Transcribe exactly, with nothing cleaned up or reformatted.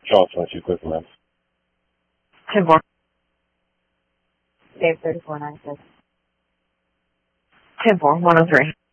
Charles twenty-two, clear for ma'am. ten four. Dave thirty-four nine six. ten four, one oh three.